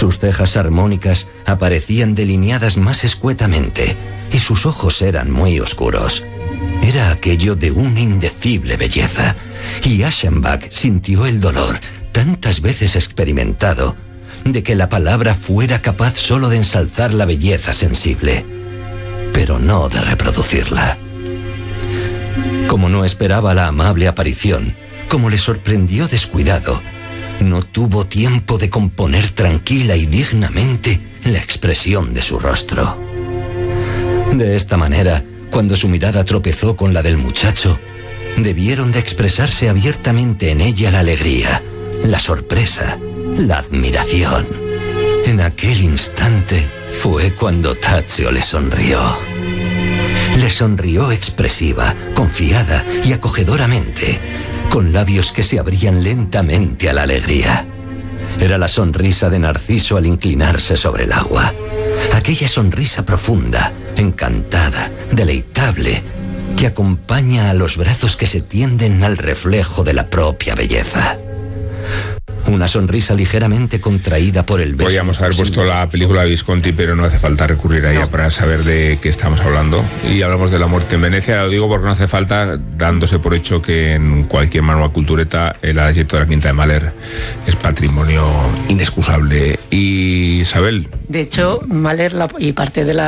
Sus cejas armónicas aparecían delineadas más escuetamente y sus ojos eran muy oscuros. Era aquello de una indecible belleza, y Aschenbach sintió el dolor, tantas veces experimentado, de que la palabra fuera capaz solo de ensalzar la belleza sensible, pero no de reproducirla. Como no esperaba la amable aparición, como le sorprendió descuidado, no tuvo tiempo de componer tranquila y dignamente la expresión de su rostro. De esta manera, cuando su mirada tropezó con la del muchacho, debieron de expresarse abiertamente en ella la alegría, la sorpresa, la admiración. En aquel instante fue cuando Tadzio le sonrió. Le sonrió expresiva, confiada y acogedoramente, con labios que se abrían lentamente a la alegría. Era la sonrisa de Narciso al inclinarse sobre el agua. Aquella sonrisa profunda, encantada, deleitable, que acompaña a los brazos que se tienden al reflejo de la propia belleza. Una sonrisa ligeramente contraída por el beso. Podríamos haber puesto la película de Visconti, pero no hace falta recurrir a ella para saber de qué estamos hablando. Y hablamos de La muerte en Venecia. Lo digo porque no hace falta, dándose por hecho que en cualquier manual cultureta el adagio de la Quinta de Mahler es patrimonio inexcusable. Y Isabel. De hecho, Mahler y parte de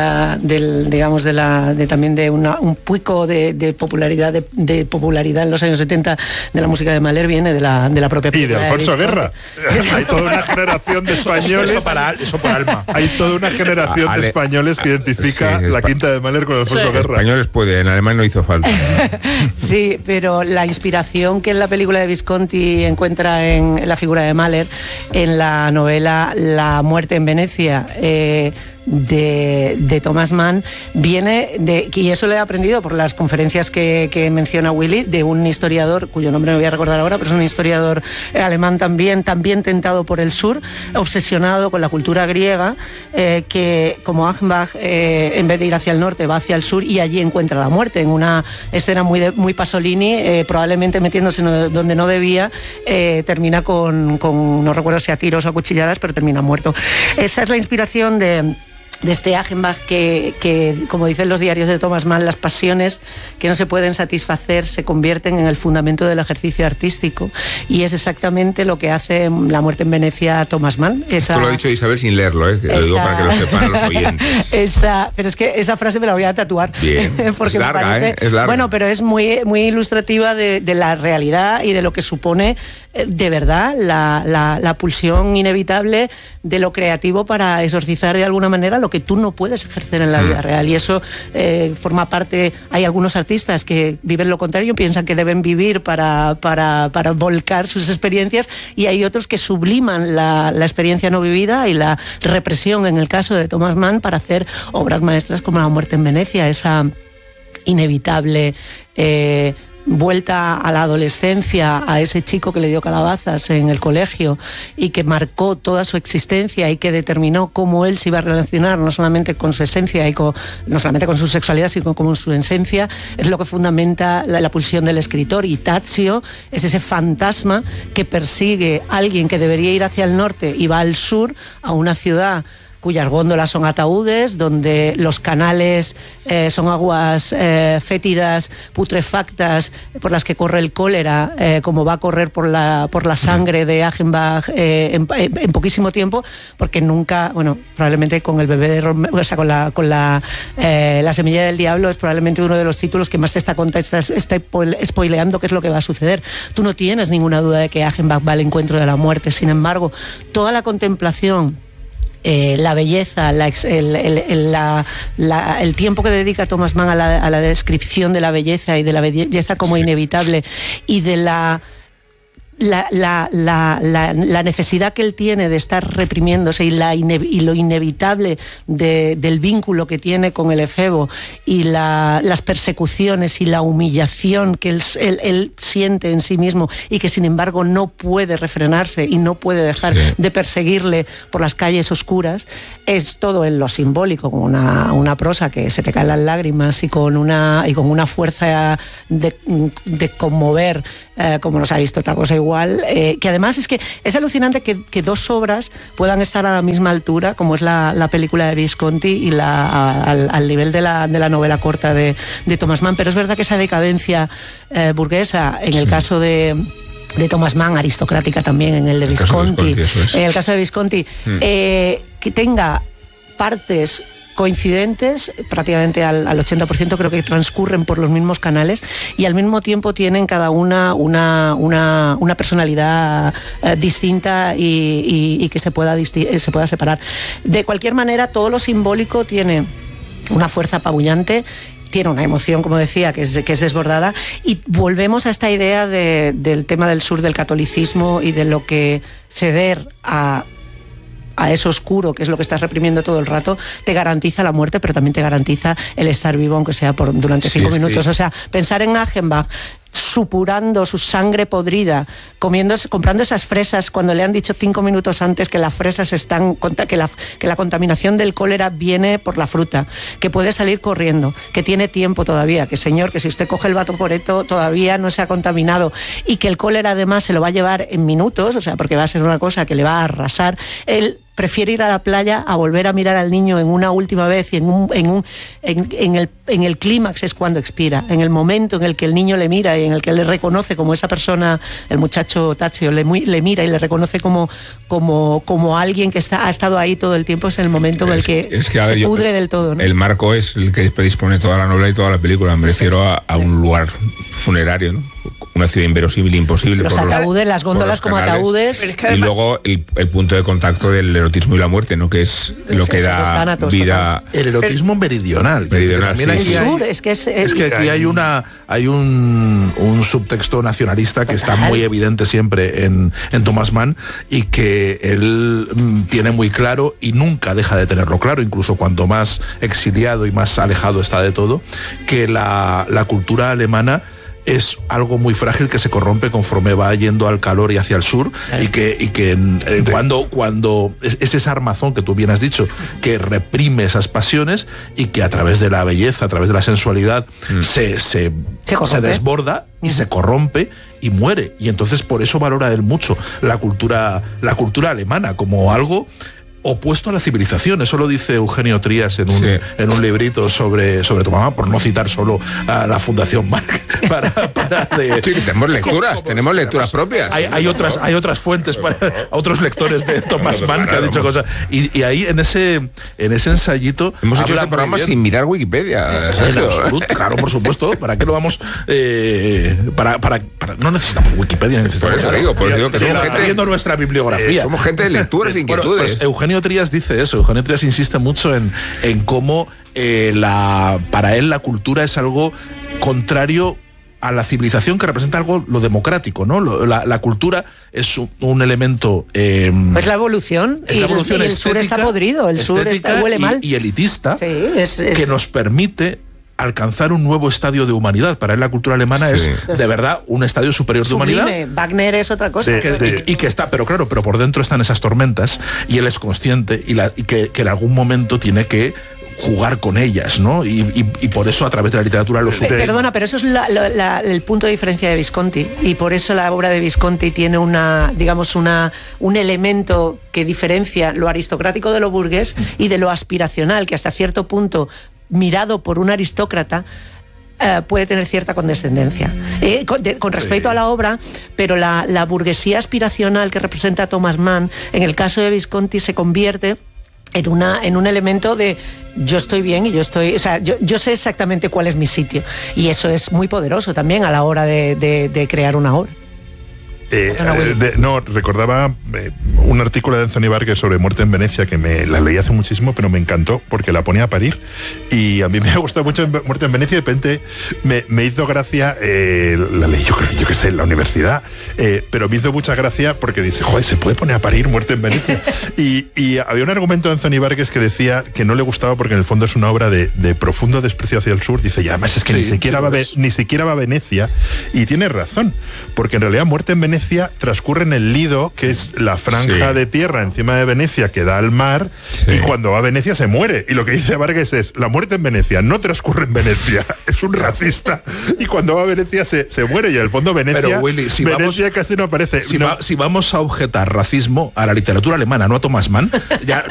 también de un pico de popularidad de popularidad en los años 70 de la música de Mahler viene de la propia película. Y de Alfonso Guerra. Hay toda una generación de españoles. Eso por alma. Hay toda una generación de españoles que identifica la Quinta de Mahler con Alfonso Guerra. Españoles puede, en alemán no hizo falta. Sí, pero la inspiración que en la película de Visconti encuentra en la figura de Mahler, en la novela La muerte en Venecia, de Thomas Mann, viene de, y eso lo he aprendido por las conferencias que menciona Willy, de un historiador cuyo nombre no voy a recordar ahora, pero es un historiador alemán también tentado por el sur, obsesionado con la cultura griega, que como Achenbach, en vez de ir hacia el norte, va hacia el sur y allí encuentra la muerte, en una escena muy Pasolini, probablemente metiéndose donde no debía, termina con no recuerdo si a tiros o a cuchilladas, pero termina muerto. Esa es la inspiración de este Achenbach que, como dicen los diarios de Thomas Mann, las pasiones que no se pueden satisfacer se convierten en el fundamento del ejercicio artístico, y es exactamente lo que hace La muerte en Venecia Thomas Mann. Esto lo ha dicho Isabel sin leerlo, lo digo para que lo sepan los oyentes. Pero es que esa frase me la voy a tatuar. Bien, porque es larga, parece, es larga. Bueno, pero es muy ilustrativa de la realidad y de lo que supone de verdad la pulsión inevitable de lo creativo para exorcizar de alguna manera lo que tú no puedes ejercer en la vida real, y eso forma parte. Hay algunos artistas que viven lo contrario, piensan que deben vivir para volcar sus experiencias, y hay otros que subliman la experiencia no vivida y la represión, en el caso de Thomas Mann, para hacer obras maestras como La muerte en Venecia, esa inevitable vuelta a la adolescencia, a ese chico que le dio calabazas en el colegio y que marcó toda su existencia y que determinó cómo él se iba a relacionar, no solamente con su esencia y no solamente con su sexualidad, sino con su esencia, es lo que fundamenta la pulsión del escritor. Y Tadzio es ese fantasma que persigue a alguien que debería ir hacia el norte y va al sur, a una ciudad cuyas góndolas son ataúdes, donde los canales son aguas fétidas, putrefactas, por las que corre el cólera, como va a correr por la sangre de Achenbach en poquísimo tiempo, porque nunca, probablemente con el bebé de Romeo, o sea, con la semilla del diablo, es probablemente uno de los títulos que más te está spoileando qué es lo que va a suceder. Tú no tienes ninguna duda de que Achenbach va al encuentro de la muerte. Sin embargo, toda la contemplación, la belleza, el tiempo que dedica Thomas Mann a la descripción de la belleza y de la belleza como inevitable, y de la necesidad que él tiene de estar reprimiéndose, y lo inevitable del vínculo que tiene con el efebo, y las persecuciones y la humillación que él siente en sí mismo, y que sin embargo no puede refrenarse y no puede dejar de perseguirle por las calles oscuras. Es todo en lo simbólico, con una prosa que se te caen las lágrimas, y con una fuerza de conmover como nos ha visto otra cosa igual, que además es que es alucinante que dos obras puedan estar a la misma altura, como es la película de Visconti y al nivel de la novela corta de Thomas Mann, pero es verdad que esa decadencia burguesa, en el caso de Thomas Mann, aristocrática también en el de Visconti, en el caso de Visconti, que tenga partes coincidentes, prácticamente al 80%, creo que transcurren por los mismos canales y al mismo tiempo tienen cada una personalidad distinta y que se pueda separar. De cualquier manera, todo lo simbólico tiene una fuerza apabullante, tiene una emoción, como decía, que es desbordada, y volvemos a esta idea del tema del sur del catolicismo y de lo que ceder a eso oscuro, que es lo que estás reprimiendo todo el rato, te garantiza la muerte, pero también te garantiza el estar vivo, aunque sea durante 5 minutos. O sea, pensar en Achenbach supurando su sangre podrida, comprando esas fresas cuando le han dicho 5 minutos antes que las fresas que la contaminación del cólera viene por la fruta, que puede salir corriendo, que tiene tiempo todavía, que señor, que si usted coge el Vatoporeto todavía no se ha contaminado y que el cólera además se lo va a llevar en minutos, o sea, porque va a ser una cosa que le va a arrasar. Él prefiere ir a la playa a volver a mirar al niño en una última vez y en el clímax es cuando expira, en el momento en el que el niño le mira y en el que le reconoce como esa persona, el muchacho Tazio le mira y le reconoce como alguien que ha estado ahí todo el tiempo, es el momento en el que se pudre del todo, ¿no? El marco es el que predispone toda la novela y toda la película. Me refiero a un lugar funerario, ¿no? Una ciudad inverosímil, imposible. Los ataúdes, las góndolas como ataúdes. Y luego el punto de contacto del erotismo y la muerte, ¿no? Que es lo que da vida. El erotismo meridional. Es que aquí hay un subtexto nacionalista que está muy evidente siempre en Thomas Mann y que él tiene muy claro y nunca deja de tenerlo claro, incluso cuanto más exiliado y más alejado está de todo, que la cultura alemana es algo muy frágil que se corrompe conforme va yendo al calor y hacia el sur, y que cuando es esa armazón que tú bien has dicho, que reprime esas pasiones y que a través de la belleza, a través de la sensualidad se desborda y se corrompe y muere. Y entonces por eso valora él mucho la cultura alemana como algo opuesto a la civilización. Eso lo dice Eugenio Trías en un librito sobre Thomas Mann, por no citar solo a la Fundación Marc. Tenemos lecturas propias. Hay otras fuentes, otros lectores de Thomas Mann que han dicho cosas. Y ahí en ese ensayito hemos hecho este programa sin mirar Wikipedia. Claro, por supuesto. ¿Para qué lo vamos? No necesitamos Wikipedia, necesitamos. Por eso digo que somos gente viendo nuestra bibliografía. Somos gente de lecturas e inquietudes. Pues Eugenio Trías dice eso. Eugenio Trías insiste mucho en cómo para él la cultura es algo contrario a la civilización, que representa algo lo democrático, ¿no? La cultura es un elemento... pues la evolución. Y el sur está podrido, el sur huele mal. Y elitista, que nos permite alcanzar un nuevo estadio de humanidad. Para él la cultura alemana es de verdad un estadio superior de humanidad. Wagner es otra cosa. Y que está, pero por dentro están esas tormentas y él es consciente y que en algún momento tiene que jugar con ellas, ¿no? Y por eso a través de la literatura lo supera. Perdona, pero eso es el punto de diferencia de Visconti, y por eso la obra de Visconti tiene un elemento que diferencia lo aristocrático de lo burgués y de lo aspiracional, que hasta cierto punto, mirado por un aristócrata, puede tener cierta condescendencia con respecto a la obra, pero la burguesía aspiracional que representa Thomas Mann, en el caso de Visconti, se convierte en un elemento de yo estoy bien y yo sé exactamente cuál es mi sitio, y eso es muy poderoso también a la hora de crear una obra. Recordaba un artículo de Anthony Burgess sobre Muerte en Venecia, que la leí hace muchísimo, pero me encantó porque la ponía a parir, y a mí me ha gustado mucho Muerte en Venecia. De repente me hizo gracia, la leí yo que sé, en la universidad, pero me hizo mucha gracia porque dice, joder, se puede poner a parir Muerte en Venecia. y había un argumento de Anthony Burgess que decía que no le gustaba porque en el fondo es una obra de profundo desprecio hacia el sur. Dice, y además es que ni siquiera va a Venecia, y tiene razón, porque en realidad Muerte en Venecia Venecia transcurre en el Lido, que es la franja de tierra encima de Venecia que da al mar, y cuando va a Venecia se muere. Y lo que dice Vargas es, la muerte en Venecia no transcurre en Venecia, es un racista, y cuando va a Venecia se muere, y en el fondo Venecia, pero, Willy, Venecia casi no aparece. Si vamos a objetar racismo a la literatura alemana, no a Thomas Mann, ya